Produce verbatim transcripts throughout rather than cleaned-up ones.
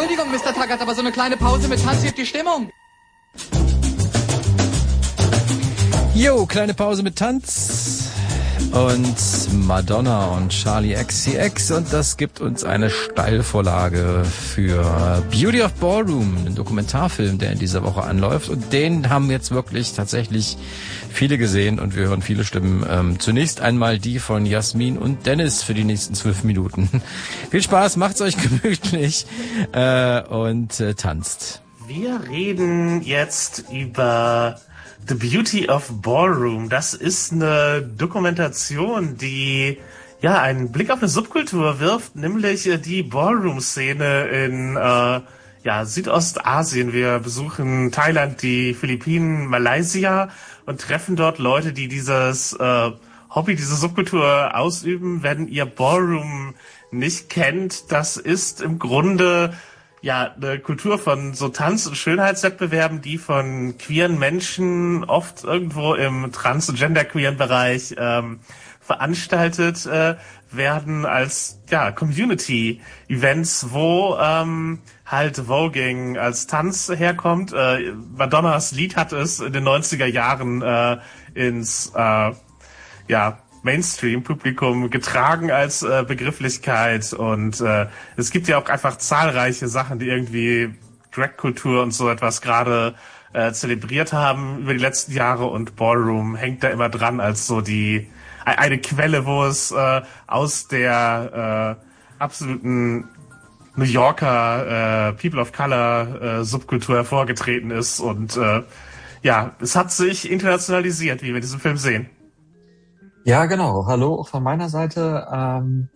Entschuldigung, Mister Taggart, aber so eine kleine Pause mit Tanz hebt die Stimmung. Jo, kleine Pause mit Tanz und Madonna und Charlie X C X und das gibt uns eine Steilvorlage für Beauty of Ballroom, einen Dokumentarfilm, der in dieser Woche anläuft und den haben jetzt wirklich tatsächlich viele gesehen und wir hören viele Stimmen. Ähm, zunächst einmal die von Jasmin und Dennis für die nächsten zwölf Minuten. Viel Spaß, macht's euch gemütlich äh, und äh, tanzt. Wir reden jetzt über The Beauty of Ballroom. Das ist eine Dokumentation, die ja einen Blick auf eine Subkultur wirft, nämlich äh, die Ballroom-Szene in äh, ja, Südostasien. Wir besuchen Thailand, die Philippinen, Malaysia und treffen dort Leute, die dieses äh, Hobby, diese Subkultur ausüben. Wenn ihr Ballroom nicht kennt, das ist im Grunde ja eine Kultur von so Tanz- und Schönheitswettbewerben, die von queeren Menschen oft irgendwo im Transgender-queeren Bereich ähm, veranstaltet äh, werden als ja Community-Events, wo ähm, halt Voguing als Tanz herkommt. Äh, Madonnas Lied hat es in den neunziger Jahren äh, ins äh, ja Mainstream-Publikum getragen als äh, Begrifflichkeit und äh, es gibt ja auch einfach zahlreiche Sachen, die irgendwie Drag-Kultur und so etwas gerade äh, zelebriert haben über die letzten Jahre und Ballroom hängt da immer dran als so die eine Quelle, wo es äh, aus der äh, absoluten New Yorker äh, People of Color äh, Subkultur hervorgetreten ist und äh, ja, es hat sich internationalisiert, wie wir in diesem Film sehen. Ja, genau. Hallo auch von meiner Seite. Ähm,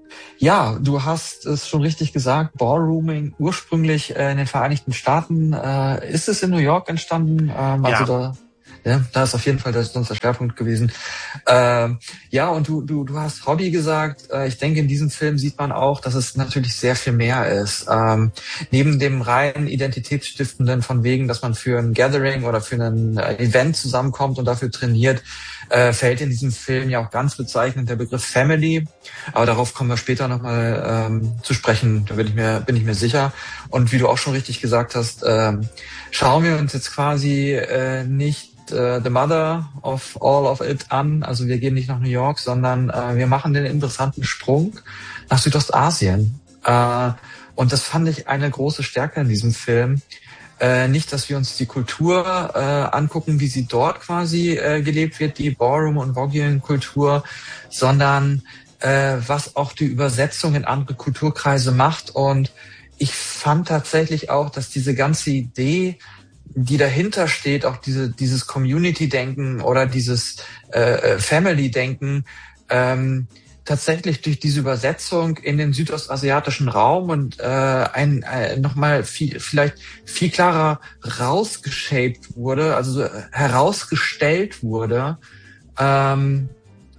ja, du hast es schon richtig gesagt. Ballrooming ursprünglich äh, in den Vereinigten Staaten. Äh, ist es in New York entstanden? Ähm, also ja. da, ja, da ist auf jeden Fall das, sonst der Schwerpunkt gewesen. Ähm, ja, und du, du, du hast Hobby gesagt. Äh, ich denke, in diesem Film sieht man auch, dass es natürlich sehr viel mehr ist. Ähm, neben dem rein identitätsstiftenden von wegen, dass man für ein Gathering oder für ein äh, Event zusammenkommt und dafür trainiert, Äh, fällt in diesem Film ja auch ganz bezeichnend der Begriff Family, aber darauf kommen wir später nochmal ähm, zu sprechen, da bin ich mir bin ich mir sicher. Und wie du auch schon richtig gesagt hast, ähm, schauen wir uns jetzt quasi äh, nicht äh, The Mother of All of It an, also wir gehen nicht nach New York, sondern äh, wir machen den interessanten Sprung nach Südostasien. Äh, und das fand ich eine große Stärke in diesem Film. Äh, nicht, dass wir uns die Kultur äh, angucken, wie sie dort quasi äh, gelebt wird, die Ballroom- und Voguing-Kultur, sondern äh, was auch die Übersetzung in andere Kulturkreise macht. Und ich fand tatsächlich auch, dass diese ganze Idee, die dahinter steht, auch diese dieses Community-Denken oder dieses äh, Family-Denken, ähm, tatsächlich durch diese Übersetzung in den südostasiatischen Raum und äh, ein äh, nochmal viel, vielleicht viel klarer rausgeshaped wurde, also so herausgestellt wurde, ähm,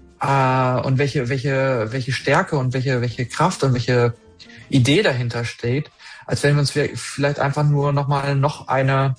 äh, und welche welche welche Stärke und welche welche Kraft und welche Idee dahinter steht, als wenn wir uns vielleicht einfach nur nochmal noch eine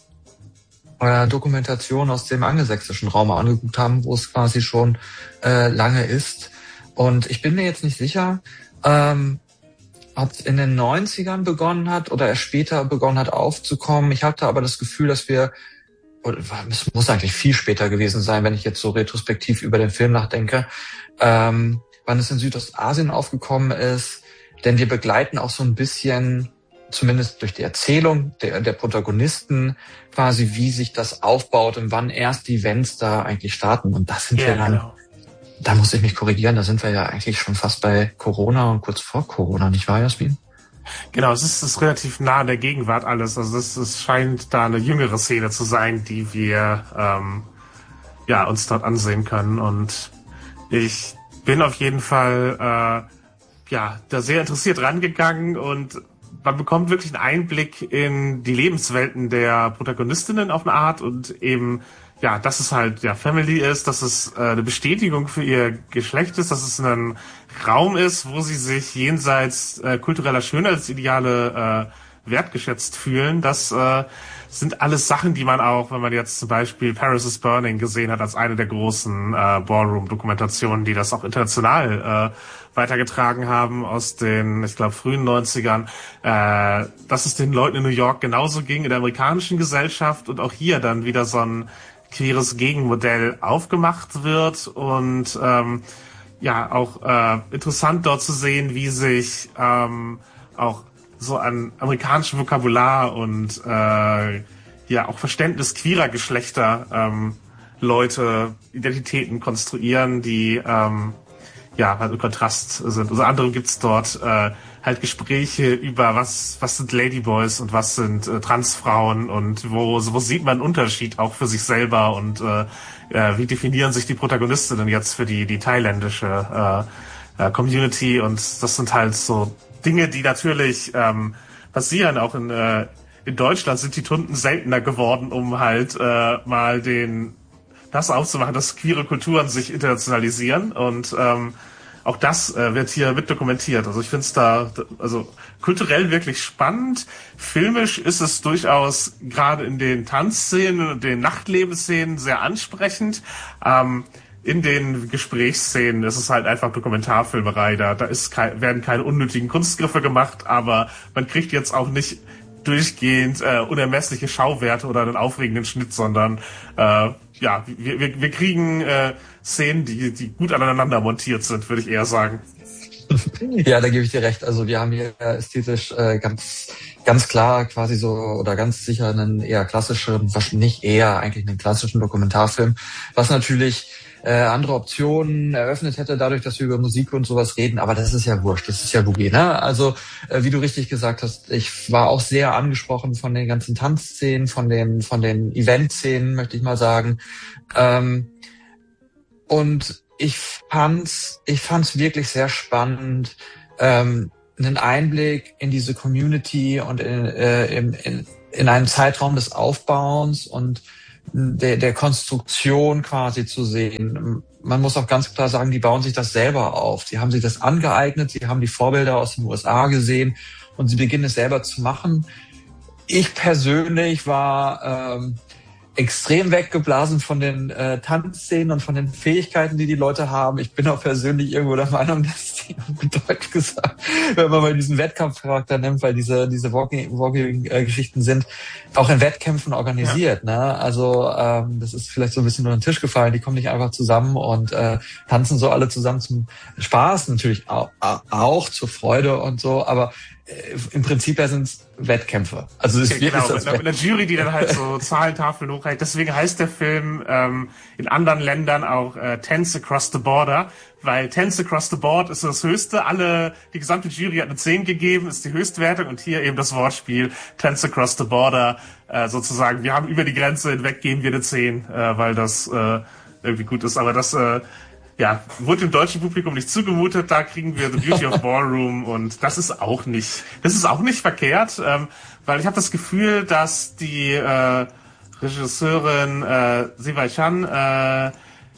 äh, Dokumentation aus dem angelsächsischen Raum angeguckt haben, wo es quasi schon äh, lange ist. Und ich bin mir jetzt nicht sicher, ähm, ob es in den neunzigern begonnen hat oder erst später begonnen hat aufzukommen. Ich hatte aber das Gefühl, dass wir, oder es muss eigentlich viel später gewesen sein, wenn ich jetzt so retrospektiv über den Film nachdenke, ähm, wann es in Südostasien aufgekommen ist. Denn wir begleiten auch so ein bisschen, zumindest durch die Erzählung der, der Protagonisten, quasi wie sich das aufbaut und wann erst die Events da eigentlich starten. Und das sind ja, wir dann... Genau. Da muss ich mich korrigieren, da sind wir ja eigentlich schon fast bei Corona und kurz vor Corona, nicht wahr, Jasmin? Genau, es ist, es ist relativ nah in der Gegenwart alles. Also es, es scheint da eine jüngere Szene zu sein, die wir ähm, ja uns dort ansehen können. Und ich bin auf jeden Fall äh, ja da sehr interessiert rangegangen und man bekommt wirklich einen Einblick in die Lebenswelten der Protagonistinnen auf eine Art und eben ja, dass es halt ja Family ist, dass es äh, eine Bestätigung für ihr Geschlecht ist, dass es ein Raum ist, wo sie sich jenseits äh, kultureller Schönheitsideale äh, wertgeschätzt fühlen. Das äh, sind alles Sachen, die man auch, wenn man jetzt zum Beispiel Paris is Burning gesehen hat, als eine der großen äh, Ballroom-Dokumentationen, die das auch international äh, weitergetragen haben aus den, ich glaube, frühen neunzigern, äh, dass es den Leuten in New York genauso ging in der amerikanischen Gesellschaft und auch hier dann wieder so ein queeres Gegenmodell aufgemacht wird und ähm, ja, auch äh, interessant dort zu sehen, wie sich ähm, auch so an amerikanischem Vokabular und äh, ja auch Verständnis queerer Geschlechter ähm, Leute Identitäten konstruieren, die ähm, ja halt im Kontrast sind. Unter anderem gibt's dort äh, halt Gespräche über was was sind Ladyboys und was sind äh, Transfrauen und wo wo sieht man einen Unterschied auch für sich selber und äh, äh, wie definieren sich die Protagonistinnen jetzt für die die thailändische äh, äh, Community, und das sind halt so Dinge, die natürlich ähm, passieren. Auch in äh, in Deutschland sind die Tunden seltener geworden, um halt äh, mal den das aufzumachen, dass queere Kulturen sich internationalisieren, und ähm, auch das äh, wird hier mit dokumentiert. Also ich finde es da also kulturell wirklich spannend. Filmisch ist es durchaus gerade in den Tanzszenen und den Nachtlebensszenen sehr ansprechend. Ähm, in den Gesprächsszenen ist es halt einfach Dokumentarfilmerei. Da, da ist kein, werden keine unnötigen Kunstgriffe gemacht, aber man kriegt jetzt auch nicht durchgehend äh, unermessliche Schauwerte oder einen aufregenden Schnitt, sondern äh, ja, wir, wir, wir kriegen äh, Szenen, die, die gut aneinander montiert sind, würde ich eher sagen. Ja, da gebe ich dir recht. Also wir haben hier ästhetisch äh, ganz ganz klar quasi so oder ganz sicher einen eher klassischen, nicht eher eigentlich einen klassischen Dokumentarfilm, was natürlich äh, andere Optionen eröffnet hätte, dadurch, dass wir über Musik und sowas reden, aber das ist ja wurscht, das ist ja Boogie, ne? Also, äh, wie du richtig gesagt hast, ich war auch sehr angesprochen von den ganzen Tanzszenen, von den von den Eventszenen, möchte ich mal sagen. Ähm, und ich fand's, ich fand's wirklich sehr spannend, ähm, einen Einblick in diese Community und in, äh, in, in, in einen Zeitraum des Aufbauens und der, der Konstruktion quasi zu sehen. Man muss auch ganz klar sagen, die bauen sich das selber auf. Sie haben sich das angeeignet, sie haben die Vorbilder aus den U S A gesehen und sie beginnen es selber zu machen. Ich persönlich war ähm, extrem weggeblasen von den äh, Tanzszenen und von den Fähigkeiten, die die Leute haben. Ich bin auch persönlich irgendwo der Meinung, dass die, auf Deutsch gesagt, wenn man mal diesen Wettkampfcharakter nimmt, weil diese diese Walking-Geschichten sind auch in Wettkämpfen organisiert. Ja. Ne? Also ähm, das ist vielleicht so ein bisschen unter den Tisch gefallen. Die kommen nicht einfach zusammen und äh, tanzen so alle zusammen zum Spaß, natürlich auch, auch zur Freude und so, aber im Prinzip ja sind es Wettkämpfe. Also es ist ja, wirklich genau, mit, mit einer Jury, die dann halt so Zahlentafeln hochhält. Deswegen heißt der Film ähm, in anderen Ländern auch äh, Tense Across the Border, weil Tense Across the Board ist das Höchste. Alle, die gesamte Jury hat eine zehn gegeben, ist die Höchstwertung, und hier eben das Wortspiel Tense Across the Border, äh, sozusagen. Wir haben über die Grenze hinweg, geben wir eine zehn, äh, weil das äh, irgendwie gut ist. Aber das äh, ja, wurde dem deutschen Publikum nicht zugemutet, da kriegen wir The Beauty of Ballroom, und das ist auch nicht, das ist auch nicht verkehrt, ähm, weil ich habe das Gefühl, dass die äh, Regisseurin äh, Sivai Chan äh,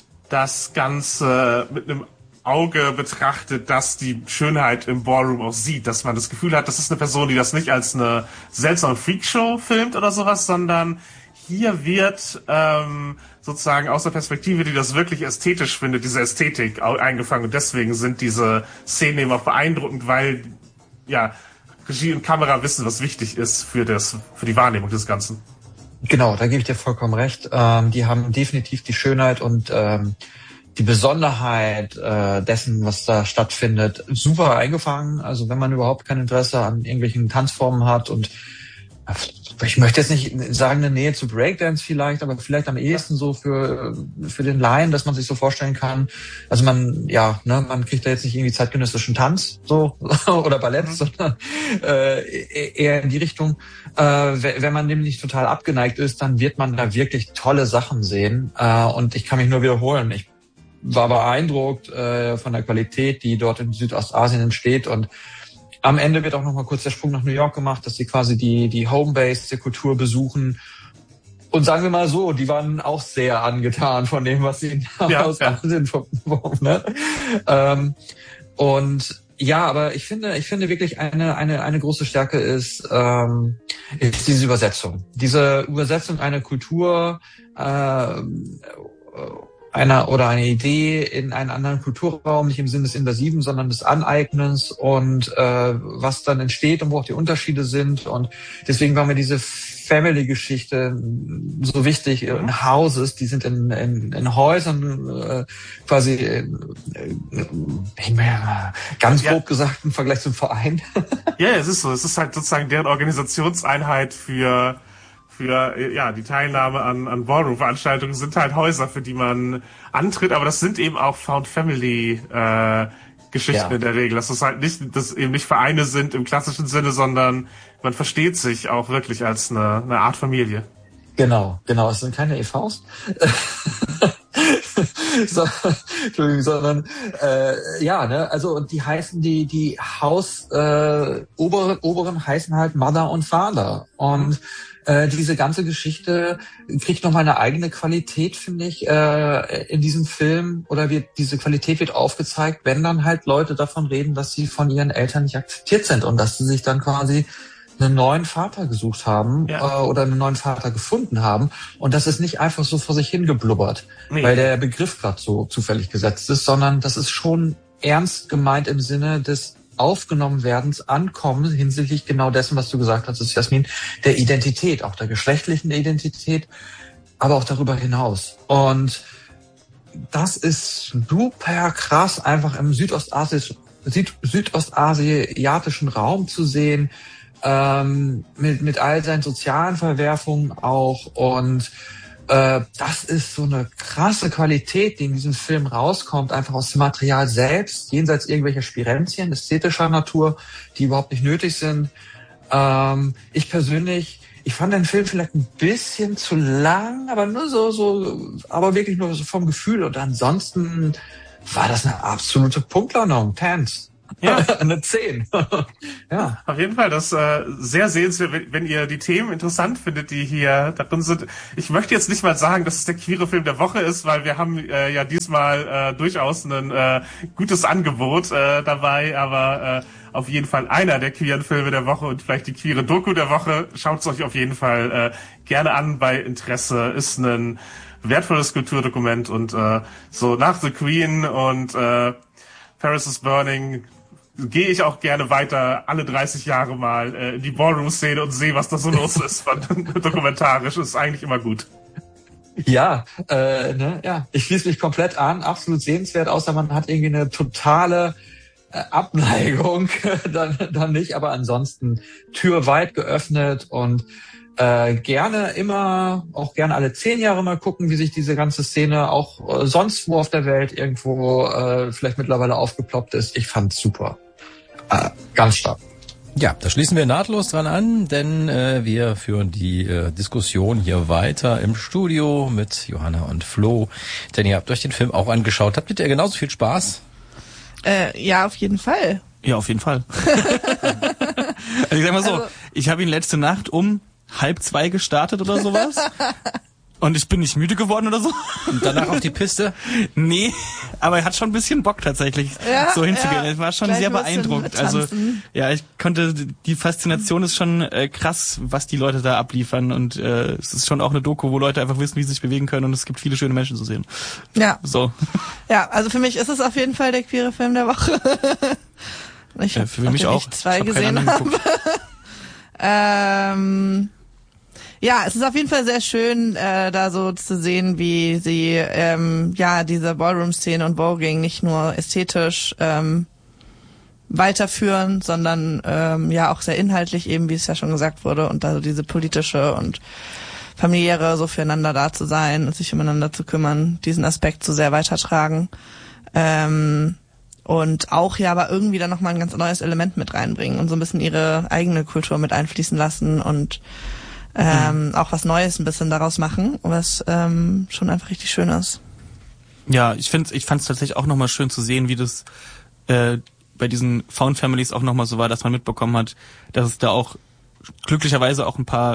das Ganze mit einem Auge betrachtet, dass die Schönheit im Ballroom auch sieht, dass man das Gefühl hat, das ist eine Person, die das nicht als eine seltsame Freakshow filmt oder sowas, sondern hier wird ähm, sozusagen aus der Perspektive, die das wirklich ästhetisch findet, diese Ästhetik eingefangen, und deswegen sind diese Szenen eben auch beeindruckend, weil ja Regie und Kamera wissen, was wichtig ist für das, für die Wahrnehmung des Ganzen. Genau, da gebe ich dir vollkommen recht. Ähm, die haben definitiv die Schönheit und ähm, die Besonderheit äh, dessen, was da stattfindet, super eingefangen. Also wenn man überhaupt kein Interesse an irgendwelchen Tanzformen hat, und ich möchte jetzt nicht sagen eine Nähe zu Breakdance vielleicht, aber vielleicht am ehesten so für für den Laien, dass man sich so vorstellen kann. Also man, ja, ne, man kriegt da jetzt nicht irgendwie zeitgenössischen Tanz so oder Ballett, mhm. sondern äh, eher in die Richtung. Äh, wenn man dem nicht total abgeneigt ist, dann wird man da wirklich tolle Sachen sehen. Äh, und ich kann mich nur wiederholen. Ich war beeindruckt äh, von der Qualität, die dort in Südostasien entsteht, und am Ende wird auch noch mal kurz der Sprung nach New York gemacht, dass sie quasi die die Homebase der Kultur besuchen. Und sagen wir mal so, die waren auch sehr angetan von dem, was sie ja, aus ja. Asien verbunden. Ne? Ähm, und ja, aber ich finde, ich finde wirklich eine eine eine große Stärke ist ähm, ist diese Übersetzung. Diese Übersetzung einer Kultur äh, einer oder eine Idee in einen anderen Kulturraum, nicht im Sinne des Invasiven, sondern des Aneignens und äh, was dann entsteht und wo auch die Unterschiede sind. Und deswegen war mir diese Family-Geschichte so wichtig. In Houses, die sind in, in, in Häusern äh, quasi äh, äh, ganz grob ja. gesagt im Vergleich zum Verein. Ja, es ist so. Es ist halt sozusagen deren Organisationseinheit für für ja die Teilnahme an an Ballroom-Veranstaltungen sind halt Häuser, für die man antritt, aber das sind eben auch Found Family äh, Geschichten ja. in der Regel. Dass das halt nicht, dass eben nicht Vereine sind im klassischen Sinne, sondern man versteht sich auch wirklich als eine, eine Art Familie. Genau, genau. Es sind keine E Vs. so, Entschuldigung, sondern äh, ja, ne, also und die heißen die die Haus äh, oberen oberen heißen halt Mother und Father und äh, diese ganze Geschichte kriegt noch mal eine eigene Qualität, finde ich, äh, in diesem Film, oder wird diese Qualität wird aufgezeigt, wenn dann halt Leute davon reden, dass sie von ihren Eltern nicht akzeptiert sind und dass sie sich dann quasi einen neuen Vater gesucht haben ja. äh, oder einen neuen Vater gefunden haben. Und das ist nicht einfach so vor sich hingeblubbert, nee. weil der Begriff gerade so zufällig gesetzt ist, sondern das ist schon ernst gemeint im Sinne des Aufgenommenwerdens, Ankommen hinsichtlich genau dessen, was du gesagt hast, ist Jasmin, der Identität, auch der geschlechtlichen Identität, aber auch darüber hinaus. Und das ist super krass, einfach im Südostasiatischen, Süd, südostasiatischen Raum zu sehen, ähm, mit, mit all seinen sozialen Verwerfungen auch. Und äh, das ist so eine krasse Qualität, die in diesem Film rauskommt, einfach aus dem Material selbst, jenseits irgendwelcher Spirenzien, ästhetischer Natur, die überhaupt nicht nötig sind. Ähm, ich persönlich, ich fand den Film vielleicht ein bisschen zu lang, aber nur so, so, aber wirklich nur so vom Gefühl. Und ansonsten war das eine absolute Punktlandung. Tans. Ja, eine zehn. Ja. Auf jeden Fall, das äh, sehr sehenswert, wenn, wenn ihr die Themen interessant findet, die hier darin sind. Ich möchte jetzt nicht mal sagen, dass es der queere Film der Woche ist, weil wir haben äh, ja diesmal äh, durchaus ein äh, gutes Angebot äh, dabei, aber äh, auf jeden Fall einer der queeren Filme der Woche und vielleicht die queere Doku der Woche. Schaut es euch auf jeden Fall äh, gerne an bei Interesse. Ist ein wertvolles Kulturdokument und äh, so nach The Queen und äh, Paris is Burning gehe ich auch gerne weiter alle dreißig Jahre mal äh, in die Ballroom-Szene und sehe, was da so los ist. Dokumentarisch ist eigentlich immer gut. Ja, äh, ne, ja, ich schließe mich komplett an, absolut sehenswert, außer man hat irgendwie eine totale äh, Abneigung, dann, dann nicht, aber ansonsten Tür weit geöffnet und äh, gerne immer, auch gerne alle zehn Jahre mal gucken, wie sich diese ganze Szene auch äh, sonst wo auf der Welt irgendwo äh, vielleicht mittlerweile aufgeploppt ist. Ich fand's super. Äh, ganz stark. Ja, da schließen wir nahtlos dran an, denn äh, wir führen die äh, Diskussion hier weiter im Studio mit Johanna und Flo. Denn ihr habt euch den Film auch angeschaut. Habt ihr genauso viel Spaß? Äh, ja, auf jeden Fall. Ja, auf jeden Fall. Also ich sag mal so, also, ich habe ihn letzte Nacht um halb zwei gestartet oder sowas. Und ich bin nicht müde geworden oder so. Und danach auf die Piste? Nee, aber er hat schon ein bisschen Bock tatsächlich, ja, so hinzugehen. Es ja, war schon sehr beeindruckend. Also ja, ich konnte, die Faszination ist schon äh, krass, was die Leute da abliefern. Und äh, es ist schon auch eine Doku, wo Leute einfach wissen, wie sie sich bewegen können. Und es gibt viele schöne Menschen zu sehen. Ja. So. Ja, also für mich ist es auf jeden Fall der queere Film der Woche. Ich ja, für mich auch. Ich zwei ich hab gesehen habe. ähm... Ja, es ist auf jeden Fall sehr schön, äh, da so zu sehen, wie sie ähm, ja diese Ballroom-Szene und Voguing nicht nur ästhetisch ähm, weiterführen, sondern ähm, ja auch sehr inhaltlich eben, wie es ja schon gesagt wurde, und da so diese politische und familiäre, so füreinander da zu sein und sich umeinander zu kümmern, diesen Aspekt so sehr weitertragen. Ähm, und auch ja aber irgendwie dann nochmal ein ganz neues Element mit reinbringen und so ein bisschen ihre eigene Kultur mit einfließen lassen und ähm, mhm. auch was Neues ein bisschen daraus machen, was ähm, schon einfach richtig schön ist. Ja, ich finde, ich fand es tatsächlich auch nochmal schön zu sehen, wie das äh, bei diesen Found Families auch nochmal so war, dass man mitbekommen hat, dass es da auch glücklicherweise auch ein paar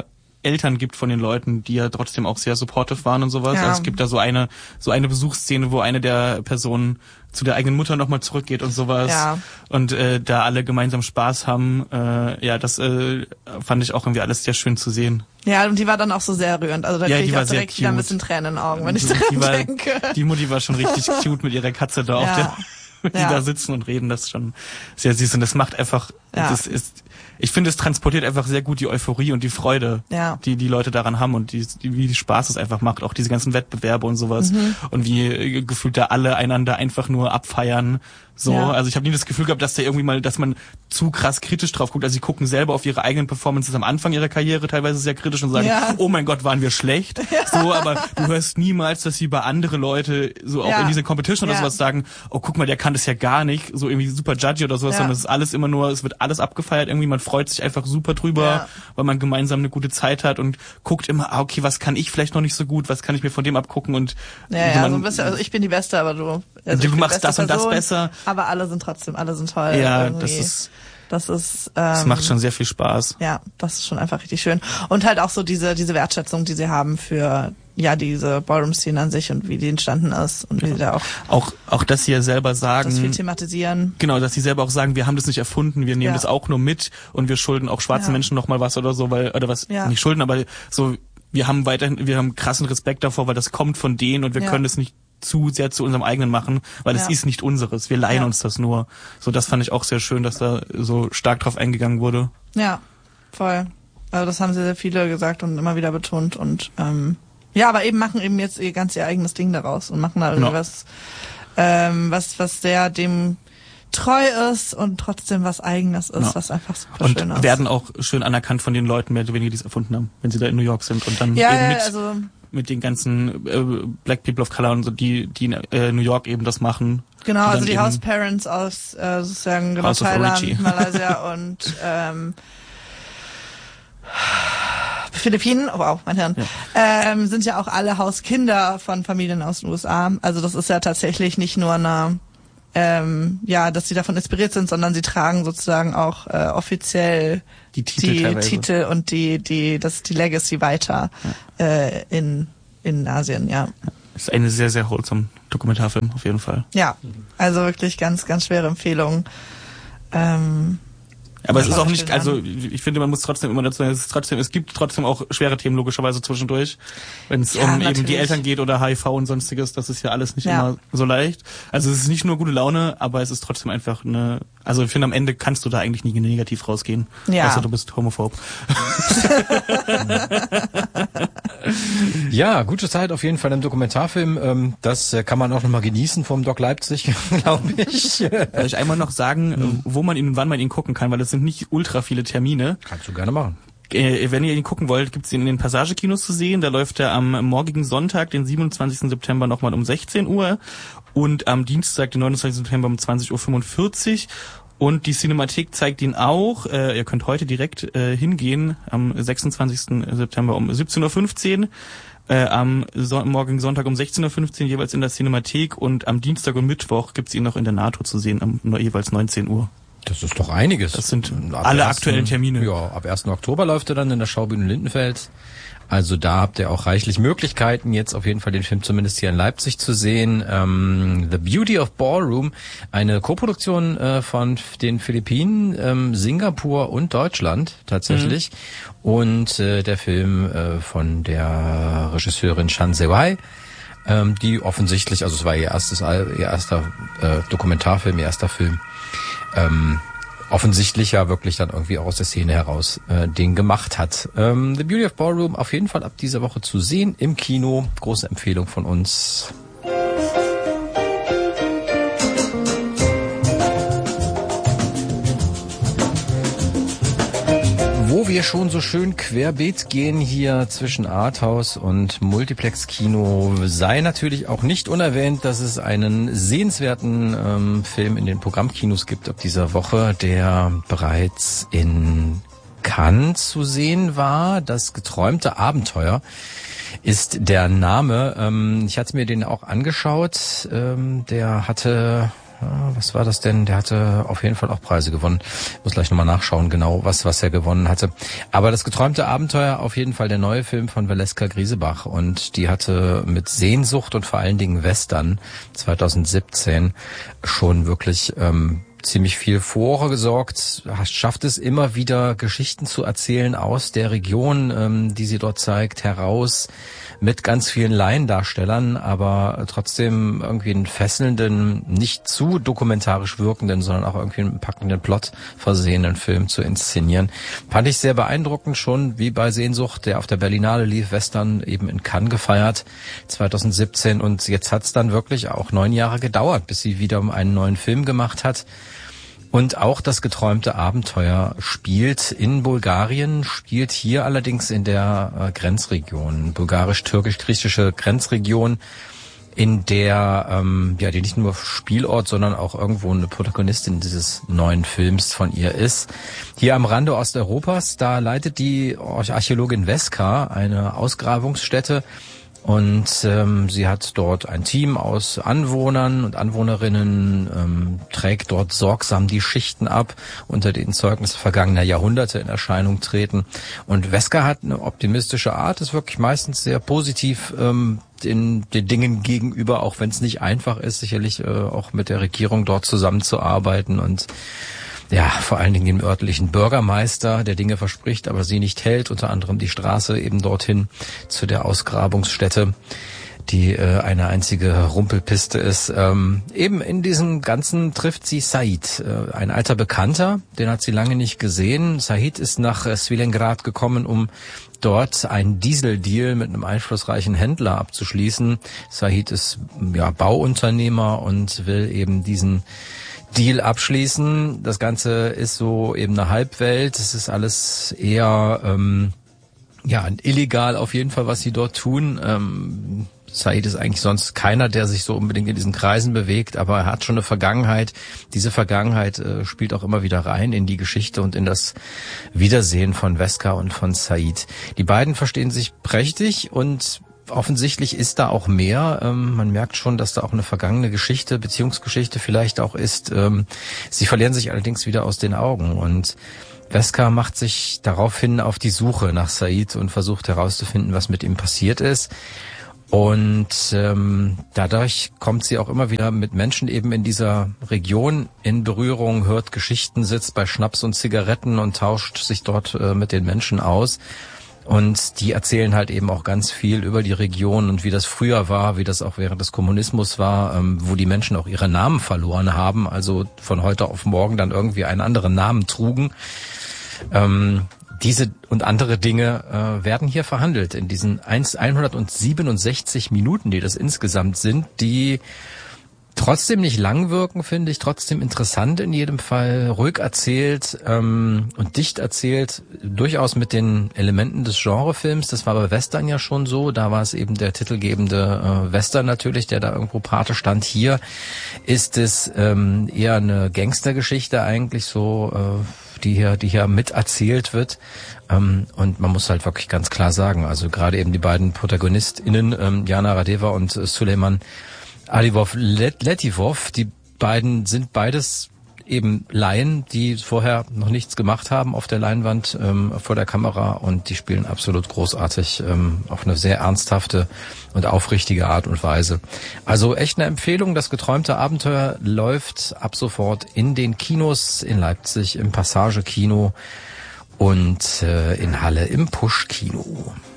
Eltern gibt von den Leuten, die ja trotzdem auch sehr supportive waren und sowas. Ja. Also es gibt da so eine so eine Besuchsszene, wo eine der Personen zu der eigenen Mutter nochmal zurückgeht und sowas. Ja. Und äh, da alle gemeinsam Spaß haben. Äh, ja, das äh, fand ich auch irgendwie alles sehr schön zu sehen. Ja, und die war dann auch so sehr rührend. Also da Ja, kriege die ich war auch sehr direkt wieder ein cute. bisschen Tränen in den Augen, wenn ich Die dran war, denke. die Mutti war schon richtig cute mit ihrer Katze da auf Ja. der, wenn die Ja. da sitzen und reden, das ist schon sehr süß. Und das macht einfach, Ja. das ist, ich finde, es transportiert einfach sehr gut die Euphorie und die Freude, Ja. die die Leute daran haben und die, die, wie Spaß es einfach macht. Auch diese ganzen Wettbewerbe und sowas. Mhm. Und wie äh, gefühlt da alle einander einfach nur abfeiern. So, Ja. also ich habe nie das Gefühl gehabt, dass da irgendwie mal, dass man zu krass kritisch drauf guckt. Also sie gucken selber auf ihre eigenen Performances am Anfang ihrer Karriere teilweise sehr kritisch und sagen, Ja. oh mein Gott, waren wir schlecht. So, aber du hörst niemals, dass sie über andere Leute so auch Ja. in dieser Competition oder Ja. sowas sagen, oh guck mal, der kann das ja gar nicht, so irgendwie super judgy oder sowas, Ja. sondern es ist alles immer nur, es wird alles abgefeiert irgendwie, man freut sich einfach super drüber, Ja. weil man gemeinsam eine gute Zeit hat und guckt immer, ah, okay, was kann ich vielleicht noch nicht so gut, was kann ich mir von dem abgucken und Ja, ja, man, so ein bisschen, also ich bin die Beste, aber du, also Du ich bin die machst beste das und das Person, besser. Aber alle sind trotzdem, alle sind toll. ja, irgendwie. das ist, das ist, ähm, das macht schon sehr viel Spaß. Ja, das ist schon einfach richtig schön. Und halt auch so diese, diese Wertschätzung, die sie haben für, ja, diese Ballroom-Szene an sich und wie die entstanden ist und wie sie da auch Auch, auch, dass sie ja selber sagen, das viel thematisieren. genau, dass sie selber auch sagen, wir haben das nicht erfunden, wir nehmen Ja. das auch nur mit und wir schulden auch schwarzen Ja. Menschen noch mal was oder so, weil, oder was, Ja. nicht schulden, aber so, wir haben weiterhin, wir haben krassen Respekt davor, weil das kommt von denen und wir Ja. können es nicht zu sehr zu unserem eigenen machen, weil es Ja. ist nicht unseres, wir leihen Ja. uns das nur. So, das fand ich auch sehr schön, dass da so stark drauf eingegangen wurde. Ja, voll. Also das haben sehr, sehr viele gesagt und immer wieder betont und ähm, ja, aber eben machen eben jetzt ihr ganz ihr eigenes Ding daraus und machen da irgendwie Genau. was, ähm, was, was sehr dem treu ist und trotzdem was Eigenes ist, Ja. was einfach super Und schön ist. werden auch schön anerkannt von den Leuten, mehr oder weniger, die es erfunden haben, wenn sie da in New York sind und dann ja, eben ja, mit, also mit den ganzen äh, Black People of Color und so, die, die in äh, New York eben das machen. genau, die also dann die eben- House Parents aus äh, sozusagen genau, House of Thailand, Origin. Malaysia und ähm, Philippinen, oh wow, mein Hirn, Ja. ähm, sind ja auch alle Hauskinder von Familien aus den U S A. Also das ist ja tatsächlich nicht nur eine, ähm, ja, dass sie davon inspiriert sind, sondern sie tragen sozusagen auch äh, offiziell Die Titel die teilweise. Titel und die die das die Legacy weiter äh, in in Asien, ja. Ist eine sehr, sehr wholesome Dokumentarfilm, auf jeden Fall. Ja, also wirklich ganz ganz schwere Empfehlung. Ähm, Aber es Ja, ist auch schau nicht, ich mir also ich finde, man muss trotzdem immer dazu sagen, es ist trotzdem, es gibt trotzdem auch schwere Themen logischerweise zwischendurch, wenn es Ja, um eben natürlich. die Eltern geht oder H I V und sonstiges, das ist ja alles nicht Ja. immer so leicht. Also es ist nicht nur gute Laune, aber es ist trotzdem einfach eine, also ich finde, am Ende kannst du da eigentlich nie negativ rausgehen, Ja. außer du bist homophob. Ja, gute Zeit auf jeden Fall im Dokumentarfilm. Ähm, Das äh, kann man auch nochmal genießen vom Doc Leipzig, glaube ich. Soll ich einmal noch sagen, wo man ihn und wann man ihn gucken kann, weil es sind nicht ultra viele Termine. Kannst du gerne machen. Äh, wenn ihr ihn gucken wollt, gibt's ihn in den Passagekinos zu sehen. Da läuft er am morgigen Sonntag, den siebenundzwanzigsten September, nochmal um sechzehn Uhr und am Dienstag, den neunundzwanzigsten September um zwanzig Uhr fünfundvierzig. Und die Cinemathek zeigt ihn auch. Äh, ihr könnt heute direkt äh, hingehen, am sechsundzwanzigsten September um siebzehn Uhr fünfzehn. Äh, am so- morgigen Sonntag um sechzehn Uhr fünfzehn jeweils in der Cinemathek und am Dienstag und Mittwoch gibt's ihn noch in der NATO zu sehen, am jeweils neunzehn Uhr. Das ist doch einiges. Das sind Ab alle ersten aktuellen Termine. Ja, ab ersten Oktober läuft er dann in der Schaubühne Lindenfeld. Also da habt ihr auch reichlich Möglichkeiten, jetzt auf jeden Fall den Film zumindest hier in Leipzig zu sehen. Ähm, The Beauty of Ballroom, eine Koproduktion äh, von den Philippinen, ähm, Singapur und Deutschland tatsächlich. Mhm. Und äh, der Film äh, von der Regisseurin Chan Sewai, ähm, die offensichtlich, also es war ihr erstes, Al- ihr erster äh, Dokumentarfilm, ihr erster Film, ähm, offensichtlich ja wirklich dann irgendwie auch aus der Szene heraus äh, den gemacht hat. Ähm, The Beauty of Ballroom auf jeden Fall ab dieser Woche zu sehen im Kino. Große Empfehlung von uns. Wo wir schon so schön querbeet gehen hier zwischen Arthouse und Multiplex-Kino, sei natürlich auch nicht unerwähnt, dass es einen sehenswerten ähm, Film in den Programmkinos gibt ab dieser Woche, der bereits in Cannes zu sehen war. Das geträumte Abenteuer ist der Name. Ähm, ich hatte mir den auch angeschaut. Ähm, der hatte was war das denn? Der hatte auf jeden Fall auch Preise gewonnen. Ich muss gleich nochmal nachschauen, genau was was er gewonnen hatte. Aber das geträumte Abenteuer, auf jeden Fall der neue Film von Valeska Griesebach. Und die hatte mit Sehnsucht und vor allen Dingen Western zwanzig siebzehn schon wirklich ähm, ziemlich viel Furore gesorgt, schafft es immer wieder Geschichten zu erzählen aus der Region, ähm, die sie dort zeigt, heraus mit ganz vielen Laiendarstellern, aber trotzdem irgendwie einen fesselnden, nicht zu dokumentarisch wirkenden, sondern auch irgendwie einen packenden Plot versehenen Film zu inszenieren. Fand ich sehr beeindruckend, schon wie bei Sehnsucht, der auf der Berlinale lief, Western eben in Cannes gefeiert zwanzig siebzehn, und jetzt hat's dann wirklich auch neun Jahre gedauert, bis sie wieder einen neuen Film gemacht hat. Und auch das geträumte Abenteuer spielt in Bulgarien, spielt hier allerdings in der äh, Grenzregion, bulgarisch-türkisch-griechische Grenzregion, in der, ähm, ja, die nicht nur Spielort, sondern auch irgendwo eine Protagonistin dieses neuen Films von ihr ist. Hier am Rande Osteuropas, da leitet die Archäologin Veska eine Ausgrabungsstätte. Und ähm, sie hat dort ein Team aus Anwohnern und Anwohnerinnen, ähm, trägt dort sorgsam die Schichten ab, unter denen Zeugnisse vergangener Jahrhunderte in Erscheinung treten. Und Veska hat eine optimistische Art, ist wirklich meistens sehr positiv ähm, den, den Dingen gegenüber, auch wenn es nicht einfach ist, sicherlich äh, auch mit der Regierung dort zusammenzuarbeiten und ja, vor allen Dingen dem örtlichen Bürgermeister, der Dinge verspricht, aber sie nicht hält, unter anderem die Straße eben dorthin zu der Ausgrabungsstätte, die äh, eine einzige Rumpelpiste ist. Ähm, eben in diesem Ganzen trifft sie Said, äh, ein alter Bekannter, den hat sie lange nicht gesehen. Said ist nach äh, Svilengrad gekommen, um dort einen Dieseldeal mit einem einflussreichen Händler abzuschließen. Said ist ja Bauunternehmer und will eben diesen Deal abschließen. Das Ganze ist so eben eine Halbwelt. Es ist alles eher ähm, ja illegal auf jeden Fall, was sie dort tun. Ähm, Said ist eigentlich sonst keiner, der sich so unbedingt in diesen Kreisen bewegt, aber er hat schon eine Vergangenheit. Diese Vergangenheit äh, spielt auch immer wieder rein in die Geschichte und in das Wiedersehen von Veska und von Said. Die beiden verstehen sich prächtig und offensichtlich ist da auch mehr. Ähm, man merkt schon, dass da auch eine vergangene Geschichte, Beziehungsgeschichte vielleicht auch ist. Ähm, sie verlieren sich allerdings wieder aus den Augen und Veska macht sich daraufhin auf die Suche nach Said und versucht herauszufinden, was mit ihm passiert ist. Und ähm, dadurch kommt sie auch immer wieder mit Menschen eben in dieser Region in Berührung, hört Geschichten, sitzt bei Schnaps und Zigaretten und tauscht sich dort äh, mit den Menschen aus. Und die erzählen halt eben auch ganz viel über die Region und wie das früher war, wie das auch während des Kommunismus war, ähm, wo die Menschen auch ihre Namen verloren haben, also von heute auf morgen dann irgendwie einen anderen Namen trugen. Ähm, diese und andere Dinge äh, werden hier verhandelt in diesen hundertsiebenundsechzig Minuten, die das insgesamt sind, die trotzdem nicht lang wirken, finde ich, trotzdem interessant in jedem Fall, ruhig erzählt ähm, und dicht erzählt, durchaus mit den Elementen des Genrefilms. Das war bei Western ja schon so, da war es eben der titelgebende äh, Western natürlich, der da irgendwo Pate stand. Hier ist es ähm, eher eine Gangstergeschichte eigentlich so, äh, die hier, die hier miterzählt wird. Ähm, und man muss halt wirklich ganz klar sagen, also gerade eben die beiden ProtagonistInnen, ähm, Jana Radeva und äh, Suleiman Alivov Letivov, die beiden sind beides eben Laien, die vorher noch nichts gemacht haben auf der Leinwand, ähm, vor der Kamera, und die spielen absolut großartig, ähm, auf eine sehr ernsthafte und aufrichtige Art und Weise. Also echt eine Empfehlung. Das geträumte Abenteuer läuft ab sofort in den Kinos in Leipzig, im Passage Kino und äh, in Halle im Push Kino.